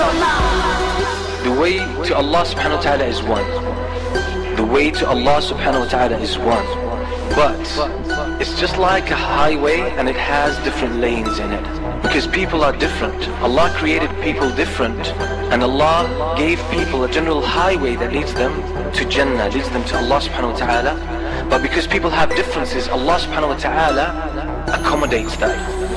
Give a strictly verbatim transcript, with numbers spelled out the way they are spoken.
The way to Allah subhanahu wa ta'ala is one. The way to Allah subhanahu wa ta'ala is one. But it's just like a highway and it has different lanes in it. Because people are different. Allah created people different. And Allah gave people a general highway that leads them to Jannah, leads them to Allah subhanahu wa ta'ala. But because people have differences, Allah subhanahu wa ta'ala accommodates that.